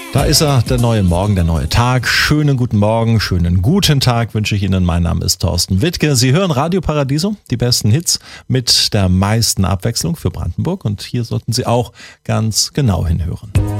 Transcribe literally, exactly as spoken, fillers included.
Da ist er, der neue Morgen, der neue Tag. Schönen guten Morgen, schönen guten Tag wünsche ich Ihnen. Mein Name ist Thorsten Wittke. Sie hören Radio Paradiso, die besten Hits mit der meisten Abwechslung für Brandenburg. Und hier sollten Sie auch ganz genau hinhören.